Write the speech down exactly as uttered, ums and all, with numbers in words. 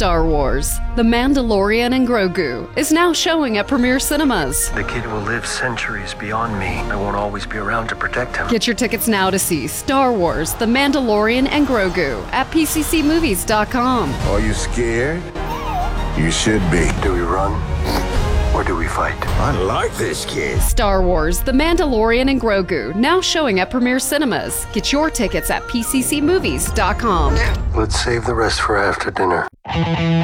Star Wars: The Mandalorian and Grogu is now showing at Premiere Cinemas. The kid will live centuries beyond me. I won't always be around to protect him. Get your tickets now to see Star Wars: The Mandalorian and Grogu at P C C movies dot com. Are you scared? You should be. Do we run or do we fight? I like this kid. Star Wars: The Mandalorian and Grogu now showing at Premiere Cinemas. Get your tickets at P C C movies dot com. Let's save the rest for after dinner.